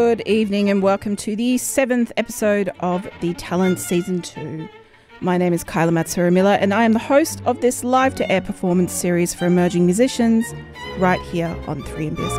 Good evening and welcome to the 7th episode of The Talent Season 2. My name is Kyla Matsura-Miller and I am the host of this live-to-air performance series for emerging musicians right here on 3MBS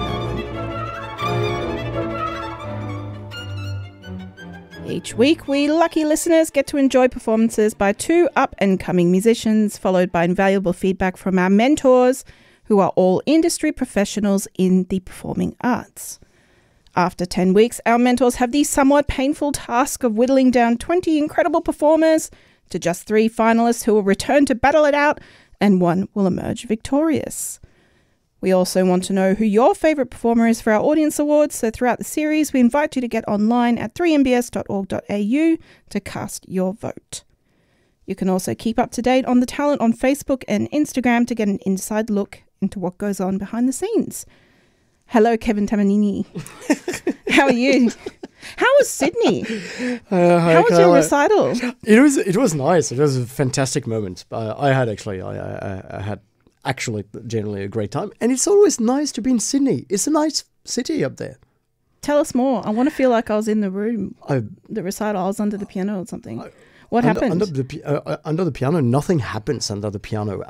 Melbourne. Each week, we lucky listeners get to enjoy performances by two up-and-coming musicians, followed by invaluable feedback from our mentors, who are all industry professionals in the performing arts. After 10 weeks, our mentors have the somewhat painful task of whittling down 20 incredible performers to just 3 finalists who will return to battle it out, and one will emerge victorious. We also want to know who your favourite performer is for our audience awards, so throughout the series we invite you to get online at 3mbs.org.au to cast your vote. You can also keep up to date on the talent on Facebook and Instagram to get an inside look into what goes on behind the scenes. Hello, Kevin Tamanini. How are you? How was Sydney? How was your recital? It was nice. It was a fantastic moment. I had actually generally a great time. And it's always nice to be in Sydney. It's a nice city up there. Tell us more. I want to feel like I was in the room. The recital. I was under the piano or something. What happened? Under the piano, nothing happens under the piano.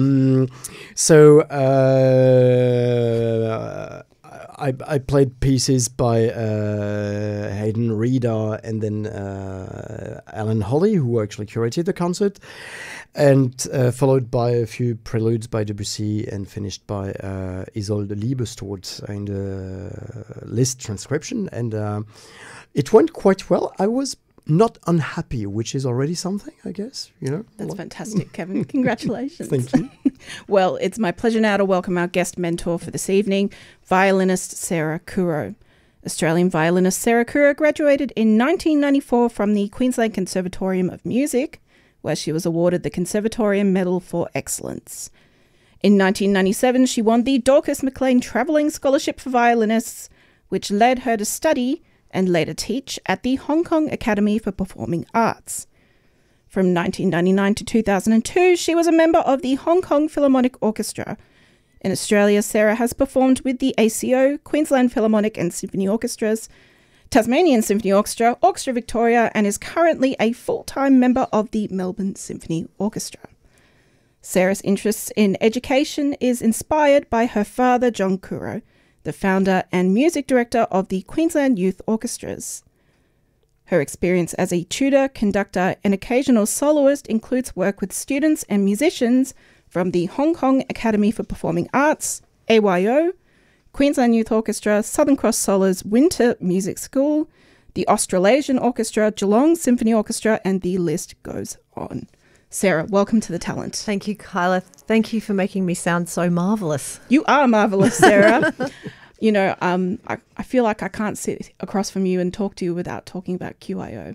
I played pieces by Hayden Reeder and then Alan Holly, who actually curated the concert, and followed by a few preludes by Debussy and finished by Isolde Liebestod in the Liszt transcription. And it went quite well. I was not unhappy, which is already something, I guess, you know. That's fantastic, Kevin. Congratulations. Thank you. Well, it's my pleasure now to welcome our guest mentor for this evening, violinist Sarah Kuro. Australian violinist Sarah Kuro graduated in 1994 from the Queensland Conservatorium of Music, where she was awarded the Conservatorium Medal for Excellence. In 1997, she won the Dorcas Maclean Travelling Scholarship for Violinists, which led her to study and later teach at the Hong Kong Academy for Performing Arts. From 1999 to 2002, she was a member of the Hong Kong Philharmonic Orchestra. In Australia, Sarah has performed with the ACO, Queensland Philharmonic and Symphony Orchestras, Tasmanian Symphony Orchestra, Orchestra Victoria, and is currently a full-time member of the Melbourne Symphony Orchestra. Sarah's interests in education is inspired by her father, John Kuro, the founder and music director of the Queensland Youth Orchestras. Her experience as a tutor, conductor, and occasional soloist includes work with students and musicians from the Hong Kong Academy for Performing Arts, AYO, Queensland Youth Orchestra, Southern Cross Solar's Winter Music School, the Australasian Orchestra, Geelong Symphony Orchestra, and the list goes on. Sarah, welcome to The Talent. Thank you, Kyla. Thank you for making me sound so marvellous. You are marvellous, Sarah. You know, I feel like I can't sit across from you and talk to you without talking about QIO.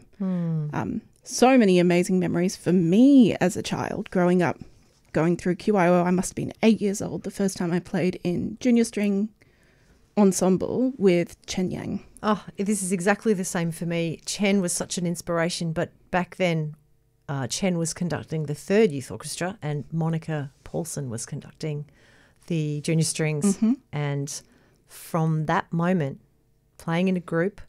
So many amazing memories for me as a child growing up, going through QIO. I must have been 8 years old the first time I played in junior string ensemble with Chen Yang. Oh, this is exactly the same for me. Chen was such an inspiration, but back then Chen was conducting the third youth orchestra and Monica Paulson was conducting the junior strings. And from that moment, playing in a group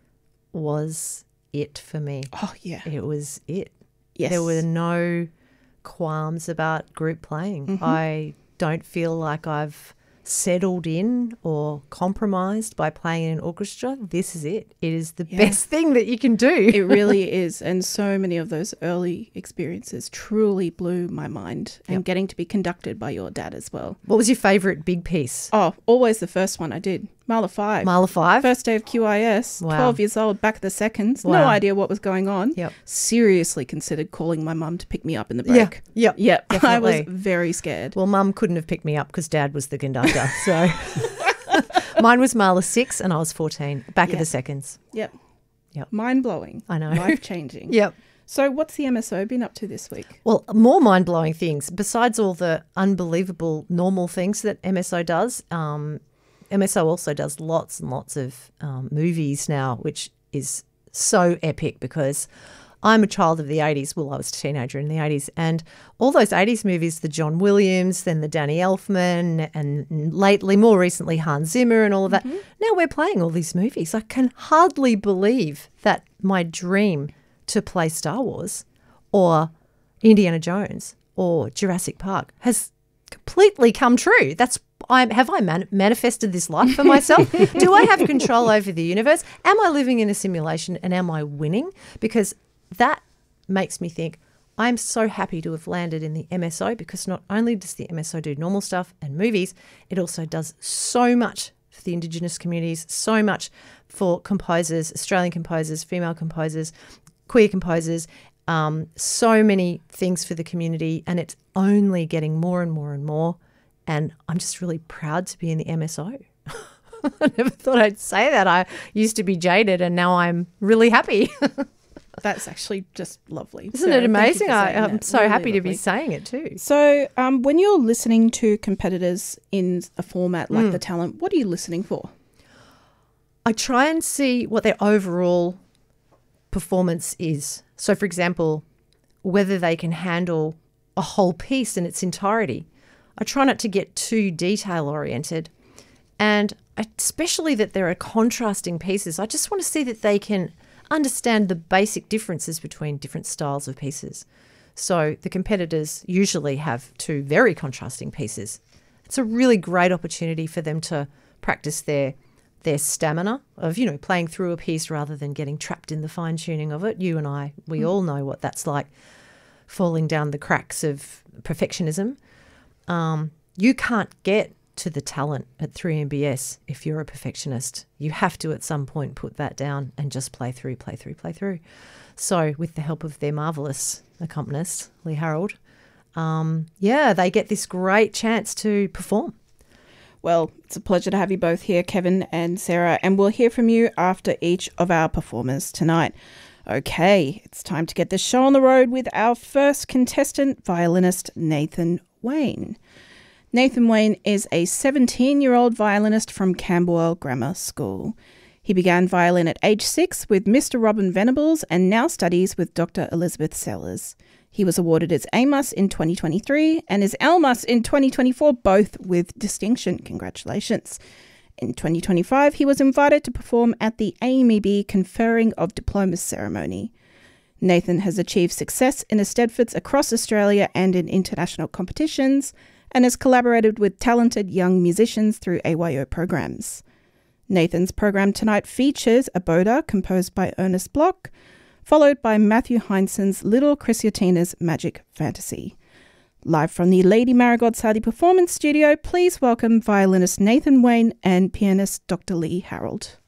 was it for me. Oh, yeah. It was it. Yes. There were no qualms about group playing. I don't feel like I've settled in or compromised by playing in an orchestra. This is it. It is the best thing that you can do. It really is. And so many of those early experiences truly blew my mind. And getting to be conducted by your dad as well. What was your favourite big piece? Oh, always the first one I did. Mahler 5. Mahler 5? First day of QIS. Wow. 12 years old, back of the seconds. Wow. No idea what was going on. Yep. Seriously considered calling my mum to pick me up in the break. Yep. I was Definitely. very scared. Well, Mum couldn't have picked me up because Dad was the conductor. So mine was Mahler 6 and I was 14. Back of the seconds. Yep. Yep. Mind-blowing. I know. Life-changing. Yep. So what's the MSO been up to this week? Well, more mind-blowing things. Besides all the unbelievable normal things that MSO does, MSO also does lots and lots of movies now, which is so epic because I'm a child of the 80s. Well, I was a teenager in the 80s. And all those 80s movies, the John Williams, then the Danny Elfman, and lately, more recently, Hans Zimmer and all of that. Now we're playing all these movies. I can hardly believe that my dream to play Star Wars or Indiana Jones or Jurassic Park has completely come true. Have I manifested this life for myself? Do I have control over the universe? Am I living in a simulation and am I winning? Because that makes me think I'm so happy to have landed in the MSO, because not only does the MSO do normal stuff and movies, it also does so much for the Indigenous communities, so much for composers, Australian composers, female composers, queer composers, so many things for the community, and it's only getting more and more and more. And I'm just really proud to be in the MSO. I never thought I'd say that. I used to be jaded and now I'm really happy. That's actually just lovely. Isn't it amazing? I'm so really happy to be saying it too. So when you're listening to competitors in a format like The Talent, what are you listening for? I try and see what their overall performance is. So, for example, whether they can handle a whole piece in its entirety. I try not to get too detail-oriented, and especially that there are contrasting pieces. I just want to see that they can understand the basic differences between different styles of pieces. So the competitors usually have two very contrasting pieces. It's a really great opportunity for them to practice their stamina of, playing through a piece rather than getting trapped in the fine-tuning of it. You and I, we all know what that's like, falling down the cracks of perfectionism. You can't get to the talent at 3MBS if you're a perfectionist. You have to at some point put that down and just play through. So with the help of their marvellous accompanist, Lee Harold, they get this great chance to perform. Well, it's a pleasure to have you both here, Kevin and Sarah, and we'll hear from you after each of our performers tonight. Okay, it's time to get the show on the road with our first contestant, violinist Nathan Wayne. Nathan Wayne is a 17-year-old violinist from Camberwell Grammar School. He began violin at age 6 with Mr. Robin Venables and now studies with Dr. Elizabeth Sellers. He was awarded his A-Mus in 2023 and his L-Mus in 2024, both with distinction. Congratulations. In 2025, he was invited to perform at the AMEB Conferring of Diplomas ceremony. Nathan has achieved success in Eisteddfods across Australia and in international competitions, and has collaborated with talented young musicians through AYO programs. Nathan's program tonight features a Boda composed by Ernest Bloch, followed by Matthew Heinsohn's Little Chrysotina's Magic Fantasy. Live from the Lady Marigold Sadi Performance Studio, please welcome violinist Nathan Wayne and pianist Dr. Lee Harold.